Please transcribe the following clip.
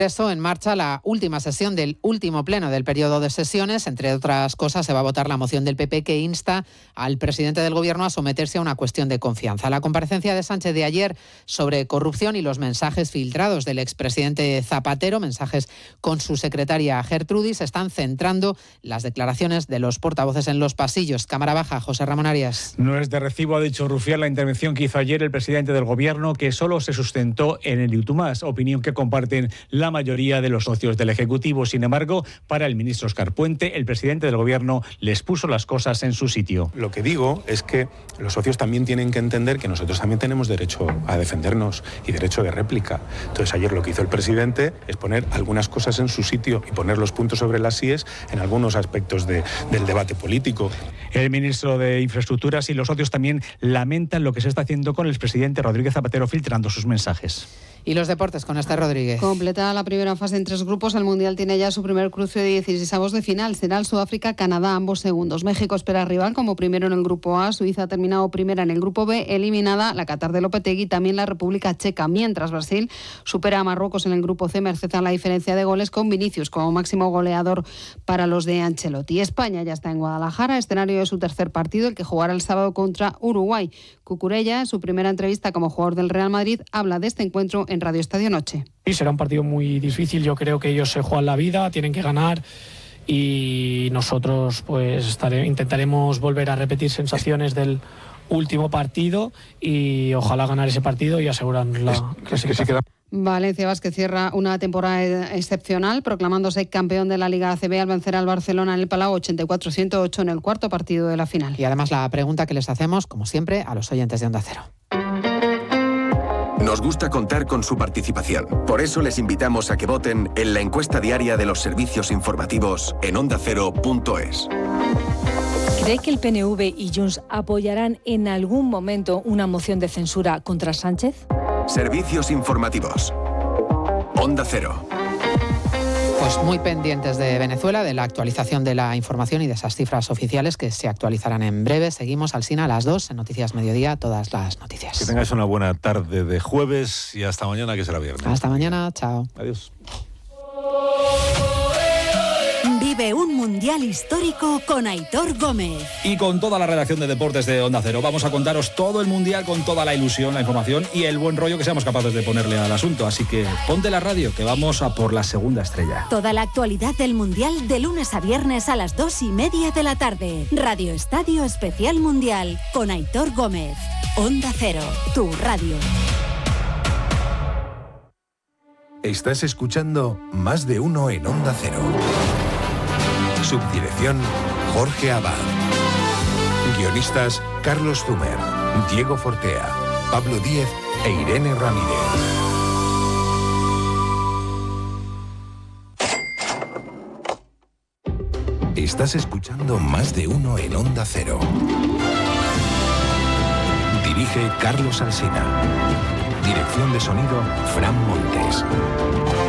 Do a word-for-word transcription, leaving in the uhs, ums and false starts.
Eso en marcha la última sesión del último pleno del periodo de sesiones. Entre otras cosas, se va a votar la moción del P P que insta al presidente del Gobierno a someterse a una cuestión de confianza. La comparecencia de Sánchez de ayer sobre corrupción y los mensajes filtrados del expresidente Zapatero, mensajes con su secretaria Gertrudis, están centrando las declaraciones de los portavoces en los pasillos. Cámara Baja, José Ramón Arias. No es de recibo, ha dicho Rufián, la intervención que hizo ayer el presidente del Gobierno, que solo se sustentó en el y tú más, opinión que comparten la mayoría de los socios del Ejecutivo. Sin embargo, para el ministro Óscar Puente, el presidente del Gobierno les puso las cosas en su sitio. Lo que digo es que los socios también tienen que entender que nosotros también tenemos derecho a defendernos y derecho de réplica. Entonces, ayer lo que hizo el presidente es poner algunas cosas en su sitio y poner los puntos sobre las íes en algunos aspectos de, del debate político. El ministro de Infraestructuras y los socios también lamentan lo que se está haciendo con el expresidente Rodríguez Zapatero filtrando sus mensajes. Y los deportes con Esther Rodríguez. Completada la primera fase en tres grupos, el Mundial tiene ya su primer cruce de dieciseisavos de final. Será el Sudáfrica-Canadá, ambos segundos. México espera rival como primero en el grupo A. Suiza ha terminado primera en el grupo B, eliminada la Qatar de Lopetegui y también la República Checa. Mientras Brasil supera a Marruecos en el grupo C, merced a la diferencia de goles, con Vinicius como máximo goleador para los de Ancelotti. España ya está en Guadalajara, escenario de su tercer partido, el que jugará el sábado contra Uruguay. Cucurella, en su primera entrevista como jugador del Real Madrid, habla de este encuentro en Radio Estadio Noche. Sí, será un partido muy difícil, yo creo que ellos se juegan la vida, tienen que ganar y nosotros pues estaré, intentaremos volver a repetir sensaciones del último partido y ojalá ganar ese partido y asegurar la clasificación. Valencia Basket cierra una temporada excepcional, proclamándose campeón de la Liga A C B al vencer al Barcelona en el Palau ochenta y cuatro a ciento ocho en el cuarto partido de la final. Y además la pregunta que les hacemos, como siempre, a los oyentes de Onda Cero. Nos gusta contar con su participación. Por eso les invitamos a que voten en la encuesta diaria de los servicios informativos en onda cero punto es. ¿Cree que el P N V y Junts apoyarán en algún momento una moción de censura contra Sánchez? Servicios informativos. Onda Cero. Pues muy pendientes de Venezuela, de la actualización de la información y de esas cifras oficiales que se actualizarán en breve. Seguimos, Alsina, a las dos en Noticias Mediodía, todas las noticias. Que tengáis una buena tarde de jueves y hasta mañana, que será viernes. Hasta mañana, chao. Adiós. Vive un mundial histórico con Aitor Gómez. Y con toda la redacción de deportes de Onda Cero. Vamos a contaros todo el mundial con toda la ilusión, la información y el buen rollo que seamos capaces de ponerle al asunto. Así que ponte la radio, que vamos a por la segunda estrella. Toda la actualidad del mundial de lunes a viernes a las dos y media de la tarde. Radio Estadio Especial Mundial con Aitor Gómez. Onda Cero, tu radio. Estás escuchando Más de Uno en Onda Cero. Subdirección Jorge Abad. Guionistas Carlos Zumer, Diego Fortea, Pablo Díez e Irene Ramírez. Estás escuchando Más de Uno en Onda Cero. Dirige Carlos Alsina. Dirección de sonido Fran Montes.